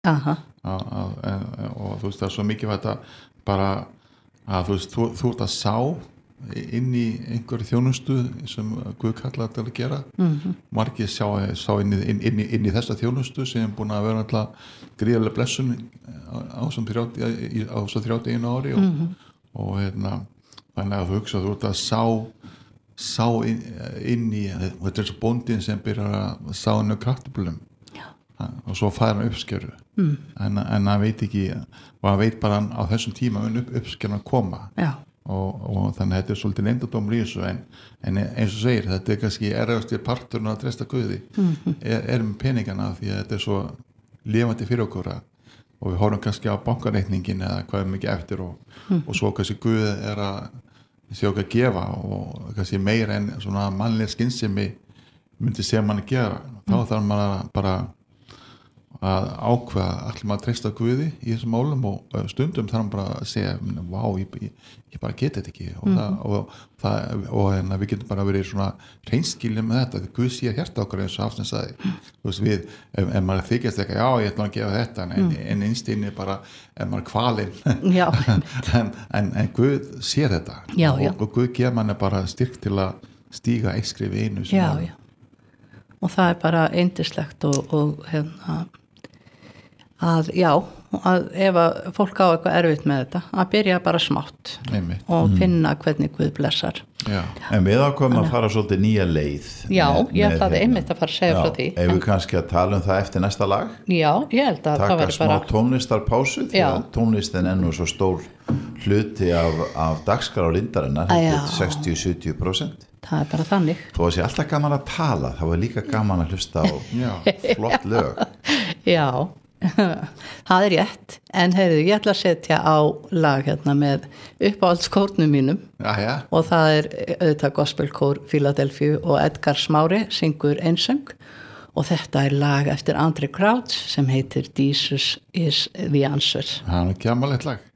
og þú veist það er svo mikið þetta bara að þú veist þú ert að sá inn í einhverju þjónustu sem Guð kallar til að gera margir sá inn í þessa þjónustu sem er búin að vera alltaf gríðarlega blessun á svo 31 ári og þannig að þú hugsa þú ert að sá inn í þetta er svo bóndin sem byrjar að sá inn á kartöflum og svo fær hann uppskeru en hann veit ekki og hann veit bara á þessum tíma uppskeru að koma og þannig að þetta er svolítið leyndardómur í þessu en eins og segir þetta er kannski erfiðasti parturinn að treysta Guði er með peningana því að þetta er svo lifandi fyrir okkur og við horfum kannski á bankareikningin eða hvað er mikið eftir og svo kannski Guð er að sjóka að gefa og kannski meira en svona mannlega skynsemi myndi segja mann að gera þá þarf maður bara að ákveða allir maður að treysta Guði í þessum málum og stundum þarf maður bara að segja vá, ég bara geti þetta ekki og við getum bara verið svona hreinskilin með þetta því Guð sé hjarta okkur eins og Hafsteinn sagði þú veist við, ef maður þykjast ekki já, ég ætla að gefa þetta en einstinni bara, ef maður kvalinn en Guð sé þetta og Guð gefur manni bara styrk til að stíga eitt skref í einu og það er bara yndislegt og að ef að fólk á eitthvað erfitt með þetta að byrja bara smátt og finna hvernig Guð blessar En við ákveðum að fara svolítið nýja leið ég ætlaði einmitt að fara að segja frá því ef við kannski að tala það eftir næsta lag ég held að það taka smá tónlistarpásu því að tónlistin er nú svo stór hluti af dagskrá Lindarinnar 60-70% það er bara þannig þó að sé alltaf gaman að tala þá er líka gaman að hlusta á flott lög það er rétt en heyrðu, ég ætla að setja á lag hérna með uppáhaldskórnum mínum og það er auðvitað gospelkór Philadelphia og Edgar Smári syngur einsöng og þetta er lag eftir Andre Crouch sem heitir Jesus is the Answer það er ekki amalegt lag